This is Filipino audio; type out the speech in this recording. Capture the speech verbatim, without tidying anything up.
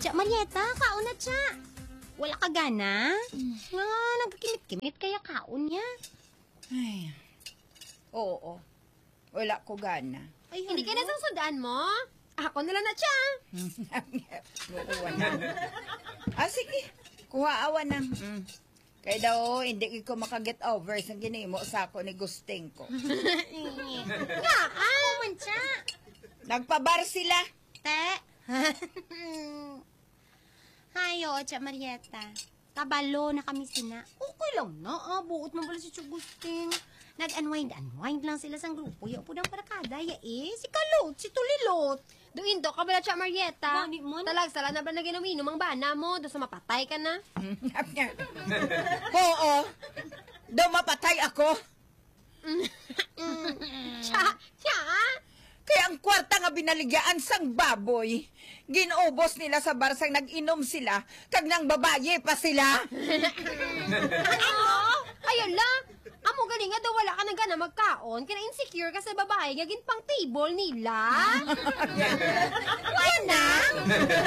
Tsa, Marieta, kaon na tsa. Wala ka gana? Mm. Nga, nagkakimit-kimit kaya kaon niya. Ay, oo, wala ko gana. Ay, Hindi ka na susundaan mo? Ako na lang na siya. Ah, sige. Kuha awan na. Mm. Kaya daw, hindi ko makaget over sa ginimo sa ako ni Gusting ko. Nga, ah! Kuman tsa. Nagpabar sila. Te. Hayo, tsa, Marieta. Kabalo na kami sina. Okay lang na, ah. Buot mo pala si Chugusting. Nag-unwind-unwind lang sila sa grupo. Yaw po ng parakada, ya eh. Si Kalot, si Tulilot. Doon do ka ba na siya, Marieta? Bani mo? Talagsala na ba na ginuminom ang bana mo? Doon sa mapatay ka na? Oo. Daw mapatay ako. Siya, siya, Kaya ang kwarta nga binaligyaan sang baboy. Ginubos nila sa barsang nag-inom sila. Kag nang babaye pa sila. ano? Ayun lang. Amo galing nga daw wala ka na gana magkaon. Kina insecure ka sa babae. Gagin pang table nila. Wala na!